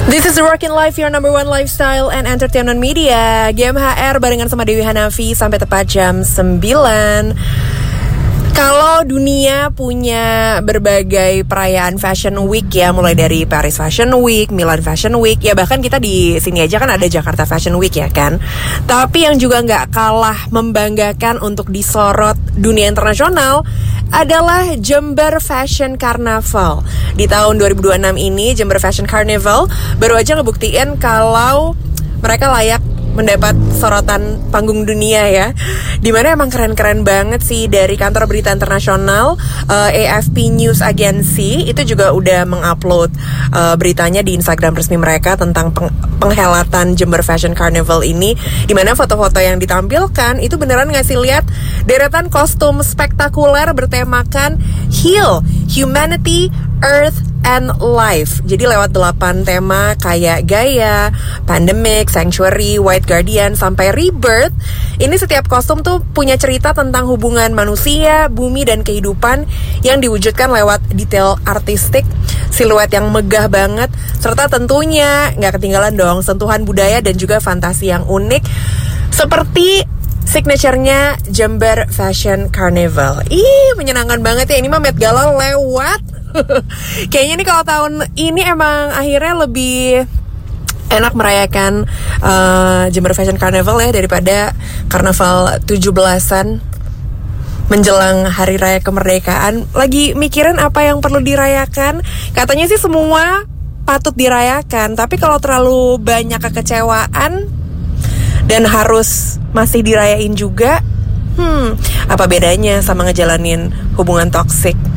This is the Rockin' Life, your number one lifestyle and entertainment media. GMHR barengan sama Dewi Hanafi sampai tepat jam 9. Kalau dunia punya berbagai perayaan Fashion Week ya, mulai dari Paris Fashion Week, Milan Fashion Week, ya bahkan kita di sini aja kan ada Jakarta Fashion Week ya kan. Tapi yang juga nggak kalah membanggakan untuk disorot dunia internasional adalah Jember Fashion Carnival. Di tahun 2026 ini Jember Fashion Carnival baru aja ngebuktiin kalau mereka layak mendapat sorotan panggung dunia ya. Dimana emang keren-keren banget sih. Dari kantor berita internasional AFP News Agency itu juga udah mengupload beritanya di Instagram resmi mereka tentang penghelatan Jember Fashion Carnival ini, dimana foto-foto yang ditampilkan itu beneran ngasih lihat deretan kostum spektakuler bertemakan Heal, Humanity, Earth, and Life. Jadi lewat 8 tema kayak Gaia, Pandemic, Sanctuary, White Guardian, sampai Rebirth. Ini setiap kostum tuh punya cerita tentang hubungan manusia, bumi, dan kehidupan yang diwujudkan lewat detail artistik, siluet yang megah banget, serta tentunya gak ketinggalan dong sentuhan budaya dan juga fantasi yang unik seperti signature-nya Jember Fashion Carnival. Menyenangkan banget ya. Ini mah Met Gala lewat. Kayaknya nih kalau tahun ini emang akhirnya lebih enak merayakan Jember Fashion Carnival ya daripada karnaval 17-an menjelang hari raya kemerdekaan. Lagi mikirin apa yang perlu dirayakan. Katanya sih semua patut dirayakan, tapi kalau terlalu banyak kekecewaan dan harus masih dirayain juga, apa bedanya sama ngejalanin hubungan toksik?